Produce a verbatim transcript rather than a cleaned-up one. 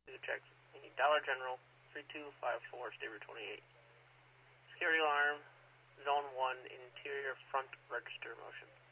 check. Dollar General, three two five four, stay route twenty-eight. Security alarm, zone one, interior front register motion.